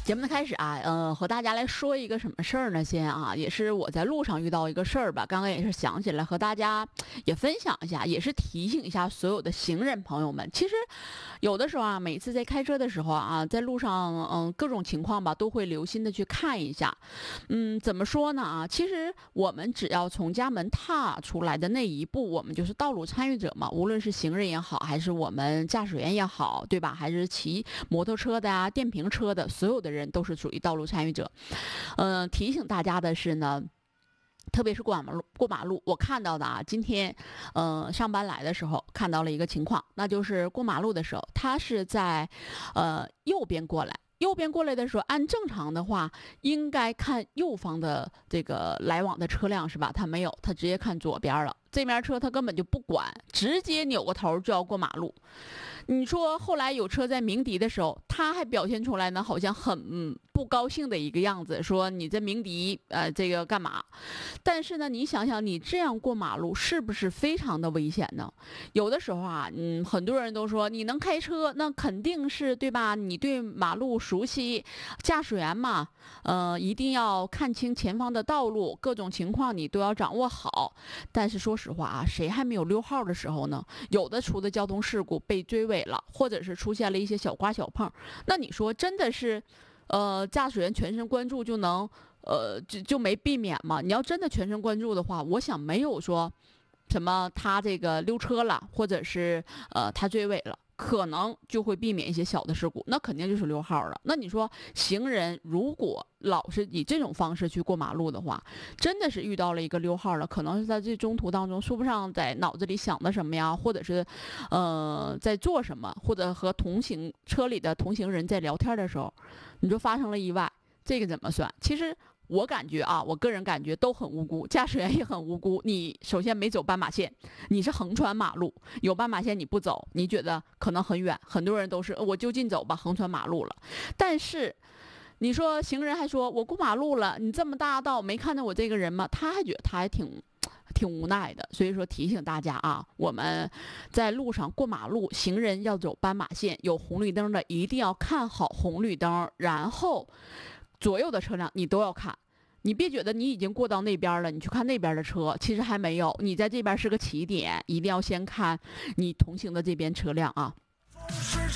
节目的开始啊，和大家来说一个什么事儿呢？先啊，也是我在路上遇到一个事儿吧，刚刚也是想起来和大家也分享一下，也是提醒一下所有的行人朋友们。其实有的时候啊，每次在开车的时候啊，在路上各种情况吧，都会留心的去看一下。怎么说呢啊？其实我们只要从家门踏出来的那一步，我们就是道路参与者嘛，无论是行人也好，还是我们驾驶员也好，对吧？还是骑摩托车的啊、电瓶车的，所有的人都是属于道路参与者。提醒大家的是呢。特别是过马路，我看到的啊，今天，上班来的时候看到了一个情况，那就是过马路的时候，他是在，右边过来。右边过来的时候，按正常的话，应该看右方的这个来往的车辆是吧？他没有，他直接看左边了。这边车他根本就不管，直接扭个头就要过马路。你说后来有车在鸣笛的时候，他还表现出来呢，好像很不高兴的一个样子，说你这鸣笛，这个干嘛？但是呢，你想想，你这样过马路是不是非常的危险呢？有的时候啊，很多人都说你能开车，那肯定是对吧？你对马路熟悉，驾驶员嘛，一定要看清前方的道路，各种情况你都要掌握好。但是说实话啊，谁还没有溜号的时候呢？有的出的交通事故被追尾了，或者是出现了一些小刮小碰，那你说真的是，驾驶员全神贯注就能，就没避免吗？你要真的全神贯注的话，我想没有说什么他这个溜车了，或者是他追尾了。可能就会避免一些小的事故，那肯定就是溜号了。那你说行人如果老是以这种方式去过马路的话，真的是遇到了一个溜号了，可能是在这中途当中说不上在脑子里想的什么呀，或者是在做什么，或者和车里的同行人在聊天的时候，你就发生了意外，这个怎么算？其实我感觉啊，我个人感觉都很无辜，驾驶员也很无辜。你首先没走斑马线，你是横穿马路，有斑马线你不走，你觉得可能很远，很多人都是我就近走吧，横穿马路了。但是你说行人还说我过马路了，你这么大道没看到我这个人吗？他还觉得他还挺无奈的。所以说提醒大家啊，我们在路上过马路，行人要走斑马线，有红绿灯的一定要看好红绿灯，然后左右的车辆你都要看。你别觉得你已经过到那边了，你去看那边的车，其实还没有，你在这边是个起点，一定要先看你同行的这边车辆啊。